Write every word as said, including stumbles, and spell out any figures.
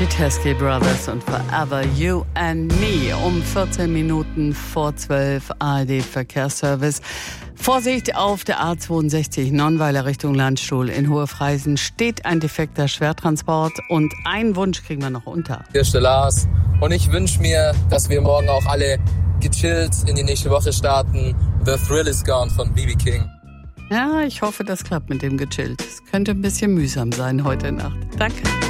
Die Teskey Brothers und Forever You and Me um vierzehn Minuten vor zwölf, A R D-Verkehrsservice. Vorsicht auf der A zweiundsechzig Nonnweiler Richtung Landstuhl in Hohe-Freisen steht ein defekter Schwertransport und einen Wunsch kriegen wir noch unter. Hier ist der Lars und ich wünsche mir, dass wir morgen auch alle gechillt in die nächste Woche starten. The Thrill is Gone von B B King. Ja, ich hoffe, das klappt mit dem gechillt. Es könnte ein bisschen mühsam sein heute Nacht. Danke.